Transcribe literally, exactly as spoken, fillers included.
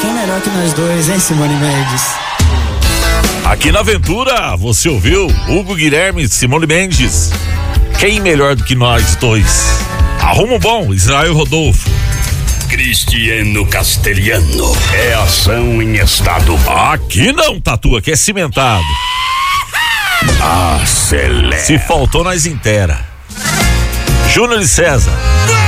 ninguém melhor que nós dois, hein, Simone Mendes? Aqui na Aventura, você ouviu Hugo Guilherme, Simone Mendes. Quem melhor do que nós dois? Arruma um bom, Israel Rodolfo. Cristiano Castelhano. É ação em estado. Aqui não, Tatu, aqui é cimentado. Acelera. Se faltou, nós inteira. Júnior e César.